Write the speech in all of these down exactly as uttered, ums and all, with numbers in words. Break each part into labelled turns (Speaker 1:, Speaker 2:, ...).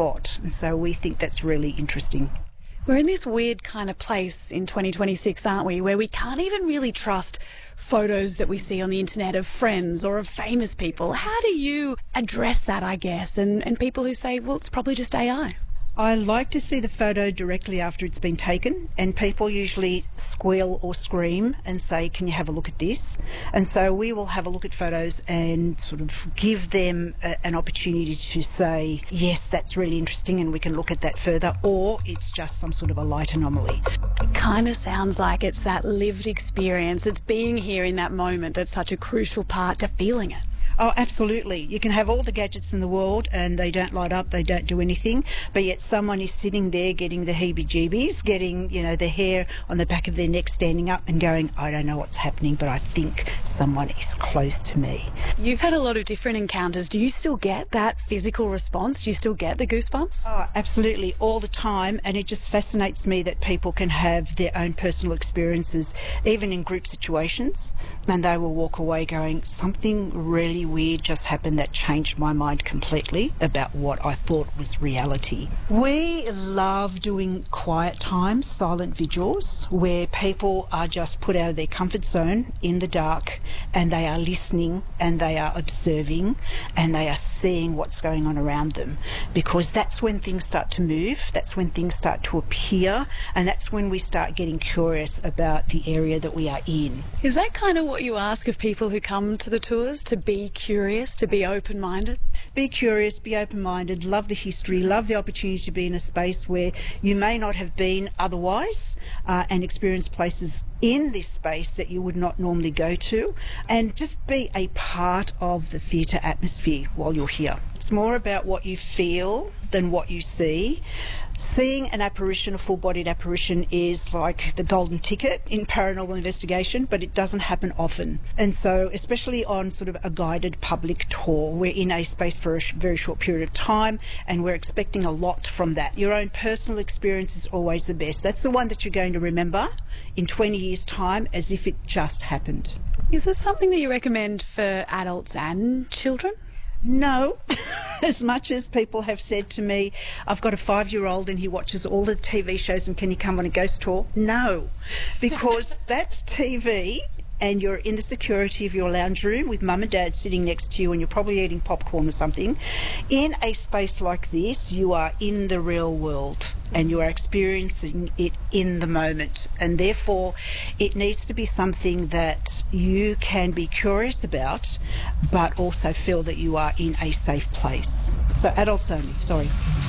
Speaker 1: spot. And so we think that's really interesting.
Speaker 2: We're in this weird kind of place in twenty twenty-six, aren't we, where we can't even really trust photos that we see on the internet of friends or of famous people. How do you address that, I guess, and, and people who say, well, it's probably just A I?
Speaker 1: I like to see the photo directly after it's been taken, and people usually squeal or scream and say, can you have a look at this? And so we will have a look at photos and sort of give them a, an opportunity to say, yes, that's really interesting and we can look at that further, or it's just some sort of a light anomaly.
Speaker 2: It kind of sounds like it's that lived experience. It's being here in that moment that's such a crucial part to feeling it.
Speaker 1: Oh, absolutely. You can have all the gadgets in the world and they don't light up, they don't do anything, but yet someone is sitting there getting the heebie-jeebies, getting, you know, the hair on the back of their neck standing up and going, I don't know what's happening, but I think someone is close to me.
Speaker 2: You've had a lot of different encounters. Do you still get that physical response? Do you still get the goosebumps?
Speaker 1: Oh, absolutely, all the time, and it just fascinates me that people can have their own personal experiences, even in group situations, and they will walk away going, something really weird just happened that changed my mind completely about what I thought was reality. We love doing quiet times, silent vigils, where people are just put out of their comfort zone in the dark and they are listening and they are observing and they are seeing what's going on around them, because that's when things start to move, that's when things start to appear, and that's when we start getting curious about the area that we are in.
Speaker 2: Is that kind of what you ask of people who come to the tours, to be curious, to be open-minded?
Speaker 1: Be curious, be open-minded, love the history, love the opportunity to be in a space where you may not have been otherwise, uh, and experience places in this space that you would not normally go to, and just be a part of the theatre atmosphere while you're here. It's more about what you feel than what you see. Seeing an apparition, a full-bodied apparition, is like the golden ticket in paranormal investigation, but it doesn't happen often. And so, especially on sort of a guided public tour, we're in a space for a sh- very short period of time, and we're expecting a lot from that. Your own personal experience is always the best. That's the one that you're going to remember in twenty years' time as if it just happened.
Speaker 2: Is this something that you recommend for adults and children?
Speaker 1: No, as much as people have said to me, I've got a five-year-old and he watches all the T V shows and can he come on a ghost tour? No, because that's T V and you're in the security of your lounge room with mum and dad sitting next to you and you're probably eating popcorn or something. In a space like this, you are in the real world and you are experiencing it in the moment, and therefore it needs to be something that you can be curious about but also feel that you are in a safe place. So adults only, sorry.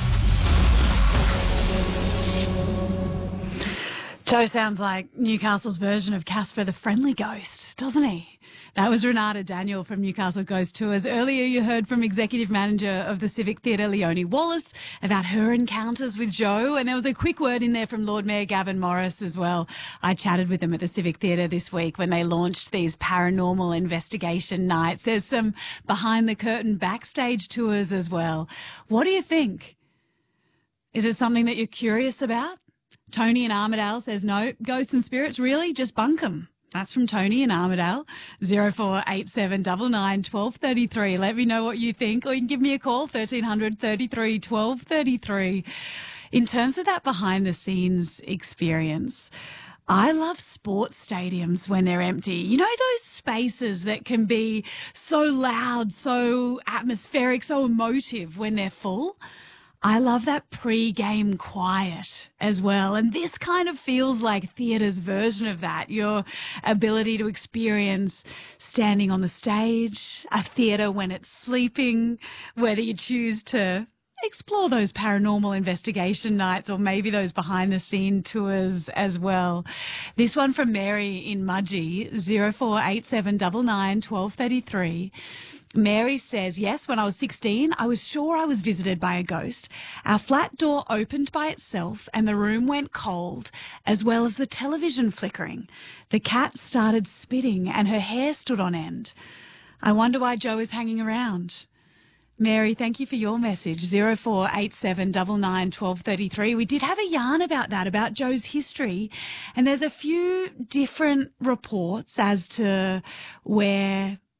Speaker 2: Joe sounds like Newcastle's version of Casper the Friendly Ghost, doesn't he? That was Renata Daniel from Newcastle Ghost Tours. Earlier you heard from Executive Manager of the Civic Theatre, Leonie Wallace, about her encounters with Joe. And there was a quick word in there from Lord Mayor Gavin Morris as well. I chatted with him at the Civic Theatre this week when they launched these paranormal investigation nights. There's some behind-the-curtain backstage tours as well. What do you think? Is it something that you're curious about? Tony in Armidale says no. Ghosts and spirits, really? Just bunk them. That's from Tony in Armidale. zero four eight seven nine nine one two three three. Let me know what you think, or you can give me a call, thirteen hundred thirty-three twelve thirty-three. In terms of that behind-the-scenes experience, I love sports stadiums when they're empty. You know, those spaces that can be so loud, so atmospheric, so emotive when they're full? I love that pre-game quiet as well. And this kind of feels like theatre's version of that. Your ability to experience standing on the stage, a theatre when it's sleeping, whether you choose to explore those paranormal investigation nights or maybe those behind-the-scene tours as well. This one from Mary in Mudgee, zero four eight seven nine nine one two three three. Mary says, yes, when I was sixteen, I was sure I was visited by a ghost. Our flat door opened by itself and the room went cold, as well as the television flickering. The cat started spitting and her hair stood on end. I wonder why Joe is hanging around. Mary, thank you for your message, zero four eight seven nine nine one two three three. We did have a yarn about that, about Joe's history, and there's a few different reports as to where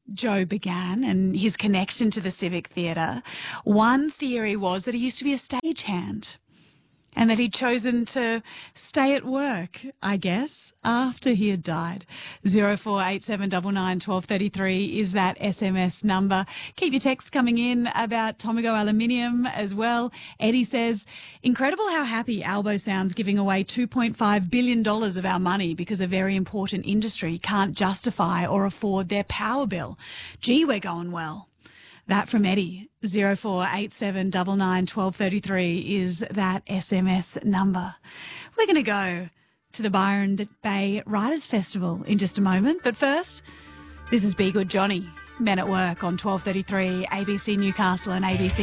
Speaker 2: Joe began and his connection to the Civic Theatre, one theory was that he used to be a stagehand and that he'd chosen to stay at work, I guess, after he had died. zero four eight seven nine nine one two three three is that S M S number. Keep your texts coming in about Tomago Aluminium as well. Eddie says, incredible how happy Albo sounds giving away two point five billion dollars of our money because a very important industry can't justify or afford their power bill. Gee, we're going well. That from Eddie. zero four eight seven nine nine one two three three is that S M S number. We're going to go to the Byron Bay Writers Festival in just a moment. But first, this is Be Good Johnny, Men at Work on twelve thirty-three, A B C Newcastle and A B C